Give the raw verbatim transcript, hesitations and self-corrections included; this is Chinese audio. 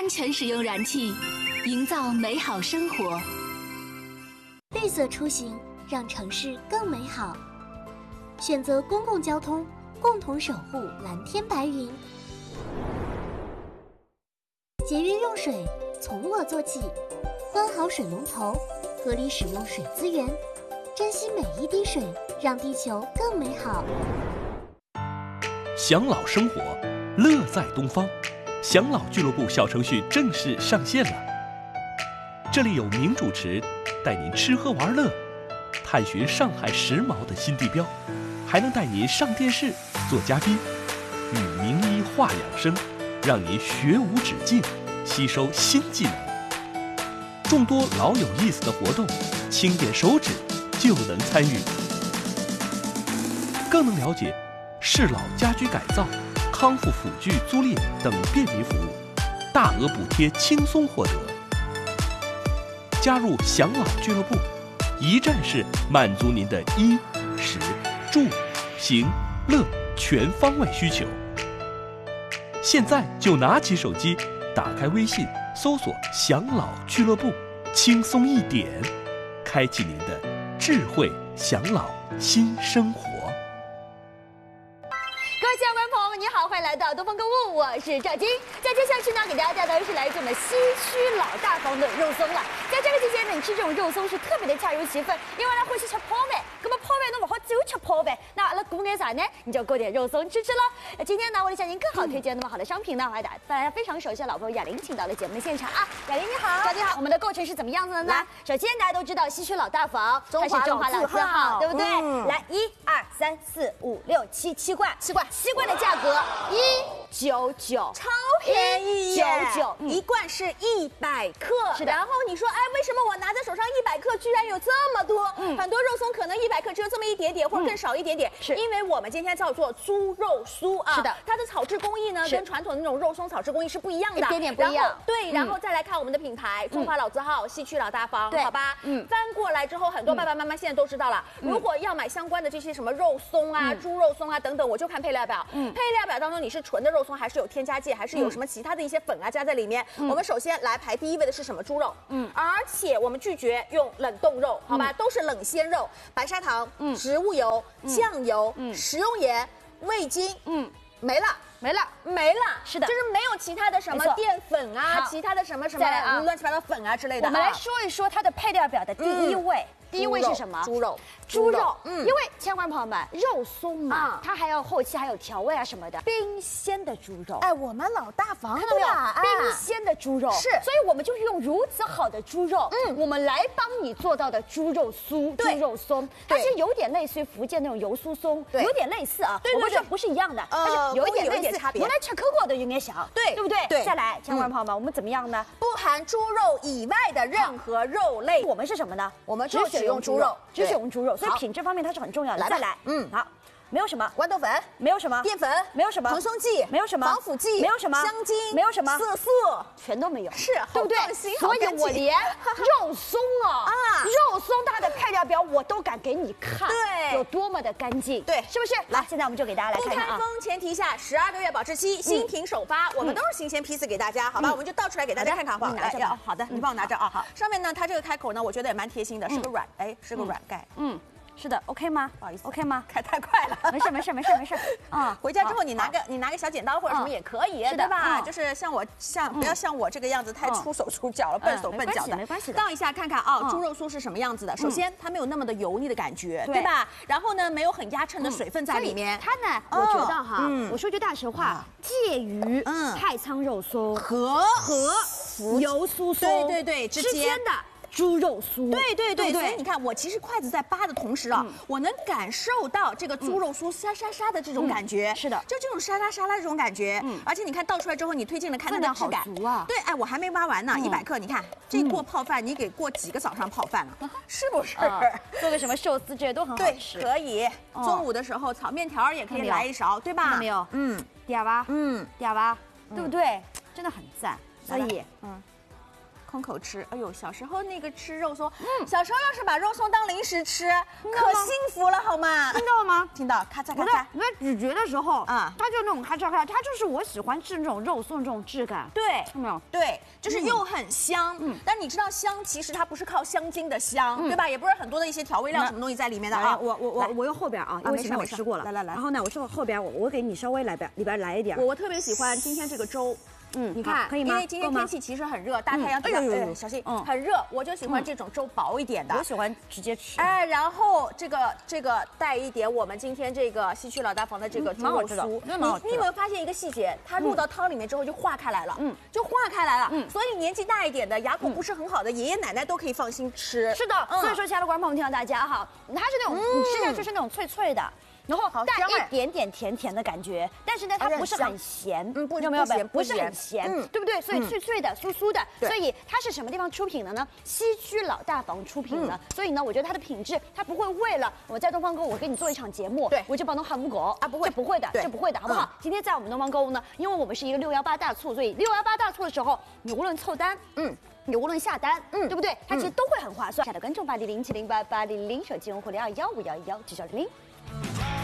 全使用燃气，营造美好生活。 绿色出行，让城市更美好。选择公共交通，共同守护蓝天白云。节约用水，从我做起。关好水龙头，合理使用水资源，珍惜每一滴水，让地球更美好。 享老生活，乐在东方。享老俱乐部小程序正式上线了。这里有名主持带您吃喝玩乐，探寻上海时髦的新地标，还能带您上电视做嘉宾，与名医话养生，让您学无止境，吸收新技能。众多老有意思的活动，轻点手指就能参与，更能了解适老家居改造、康复辅具租赁等便民服务，大额补贴轻松获得。加入享老俱乐部，一站式满足您的衣食住行乐全方位需求。现在就拿起手机，打开微信，搜索享老俱乐部，轻松一点，开启您的智慧享老新生活。 各位亲爱的观众朋友们，你好，欢迎来到东方购物，我是赵晶。在接下去呢，给大家带来的是来自我们西区老大房的肉松了。在这个季节呢，你吃这种肉松是特别的恰如其分，因为呢欢喜吃泡饭，那么泡饭侬不好只有吃泡饭，那阿拉过眼啥呢？你就过点肉松吃吃喽。今天呢，为了向您更好推荐那么好的商品呢，我还把大家非常熟悉的老朋友雅玲请到了节目的现场啊。雅玲你好，赵晶好。我们的构成是怎么样子的呢？首先大家都知道西区老大房，它是中华老字号，对不对？嗯、来，一二三四五六七七罐，七罐，七罐的价格一九九， 超便宜耶！ 九九、 嗯、一罐是一百克， 是的。 然后你说，哎，为什么我拿在手上一百克居然有这么多？嗯，很多肉松可能一百克只有这么一点点，或者更少一点点。是、嗯，因为我们今天叫做猪肉酥啊， 是的， 它的炒制工艺呢跟传统的那种肉松炒制工艺是不一样的， 一点点不一样。 对，然后再来看我们的品牌，中华老字号，西区老大房， 对， 好吧？ 嗯， 翻过来之后，很多爸爸妈妈现在都知道了。如果要买相关的这些什么肉松啊、猪肉松啊等等，我就看配料表。嗯，配料表当中你是纯的肉松，还是有添加剂，还是有什么其他的一些粉啊加在里面？我们首先来排第一位的是什么？猪肉。嗯，而且我们拒绝用冷冻肉，好吧？都是冷鲜肉，白砂糖、植物油、酱油、食用盐、味精，嗯，没了。没了，没了， 是的， 就是没有其他的什么淀粉啊，其他的什么什么乱七八糟粉啊之类的。 我们来说一说它的配料表的第一位，第一位是什么？ 猪肉， 猪肉。嗯，因为亲爱的观众朋友们，肉松嘛，它还要后期还有调味啊什么的，冰鲜的猪肉。 哎，我们老大房看到没有？冰鲜的猪肉是， 所以我们就是用如此好的猪肉，嗯，我们来帮你做到的猪肉酥、猪肉松，它其实有点类似于福建那种油酥松，有点类似啊。 对对对， 不是一样的，但是有一点类似。 差别， 我来吃口过的有点小，对对不对？ 对， 再来，亲爱的朋友们，我们怎么样呢？ 不含猪肉以外的任何肉类， 我们是什么呢？ 我们只使用猪肉， 只使用猪肉，所以品质方面它是很重要的。再来，嗯，好。没有什么豌豆粉， 没有什么淀粉， 没有什么蓬松剂， 没有什么防腐剂， 没有什么香精， 没有什么色素， 全都没有， 是， 对不对？所以我连肉松啊，啊，肉松它的配料表我都敢给你看， 对， 有多么的干净， 对， 是不是？来，现在我们就给大家来看看啊。 不开封前提下，十二个月保质期，新品首发，我们都是新鲜批次给大家，好吧？我们就倒出来给大家看看，好不好？ 拿着， 好的，你帮我拿着啊。好，上面呢，它这个开口呢，我觉得也蛮贴心的，是个软，哎，是个软盖，嗯。 是的 ，OK 吗？ 不好意思 ，OK 吗？ 开太快了， 没事没事没事没事啊！ 回家之后你拿个你拿个小剪刀或者什么也可以，对吧？就是像我像不要像我这个样子太出手出脚了，笨手笨脚的， 没关系的。 倒一下看看啊，猪肉酥是什么样子的？首先它没有那么的油腻的感觉，对吧？然后呢，没有很压衬的水分在里面。 它呢，我觉得哈，我说句大实话，介于太仓肉松和和油酥松对对对之间的。猪肉酥， 对对对，所以你看，我其实筷子在扒的同时啊，我能感受到这个猪肉酥沙沙沙的这种感觉， 是的， 就这种沙拉沙拉这种感觉，嗯，而且你看倒出来之后，你推进了看它的质感，对，哎，我还没挖完呢，一百克，你看这锅泡饭，你给过几个早上泡饭了，是不是？ 做个什么寿司这些都很好吃， 可以。中午的时候炒面条也可以来一勺，对吧？ 看到没有？嗯，嗲吧，嗯，嗲吧，对不对？真的很赞，所以，嗯。 空口吃。哎呦，小时候那个吃肉松，嗯，小时候要是把肉松当零食吃，可幸福了，好吗？ 听到了吗？ 听到，咔嚓咔我在嚓。 我在咀嚼的时候， 啊啊，它就那种咔嚓咔嚓，它就是我喜欢吃那种肉松这种质感。 对， 看到没有？ 对，就是又很香，嗯，但你知道香其实它不是靠香精的香，对吧？也不是很多的一些调味料什么东西在里面的啊。 我我我我用后边啊，因为前面我吃过了。 来来来， 然后呢，我这后边我我给你稍微来边里边来一点。 我我特别喜欢今天这个粥。嗯，你看， 可以吗？ 因为今天天气其实很热，大太阳比较，哎，小心，嗯，很热，我就喜欢这种粥薄一点的。 我喜欢直接吃。 哎，然后这个这个带一点我们今天这个西区老大房的这个猪肉酥，你你有没有发现一个细节？它入到汤里面之后就化开来了，嗯，就化开来了，嗯，所以年纪大一点的、牙口不是很好的爷爷奶奶都可以放心吃。 是的，所以说，亲爱的观众朋友们，听到大家哈，它是那种你吃下去是那种脆脆的。然后带一点点甜甜的感觉，但是呢，它不是很咸， 嗯，不， 有没有？ 不不是很咸，嗯，对不对？所以脆脆的、酥酥的，所以它是什么地方出品的呢？西区老大房出品的，所以呢，我觉得它的品质，它不会为了我在东方购物，我给你做一场节目， 对， 我就帮侬喊五狗啊，不会， 这不会的，这不会的，好不好？今天在我们东方购物呢，因为我们是一个六幺八大促，所以六幺八大促的时候，你无论凑单，嗯。你无论下单，嗯，对不对？它其实都会很划算。下的观众八零零七零八八零零手机用户零二幺五幺一幺，记小零。